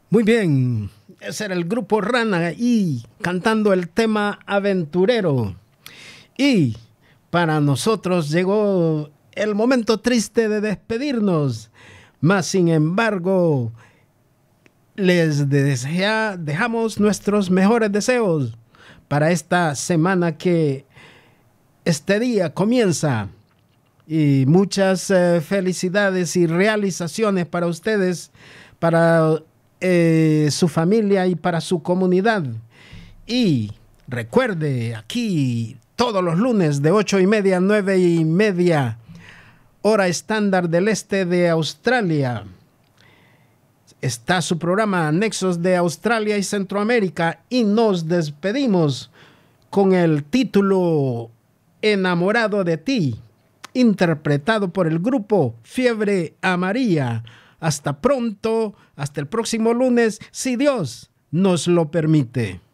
Muy bien, ese era el grupo Rana y cantando el tema Aventurero. Y para nosotros llegó el momento triste de despedirnos, mas sin embargo dejamos nuestros mejores deseos para esta semana que este día comienza. Y muchas felicidades y realizaciones para ustedes, para su familia y para su comunidad. Y recuerde, aquí todos los lunes de 8:30 a 9:30, hora estándar del este de Australia, está su programa Nexos de Australia y Centroamérica, y nos despedimos con el título Enamorado de ti, interpretado por el grupo Fiebre Amarilla. Hasta pronto, hasta el próximo lunes, si Dios nos lo permite.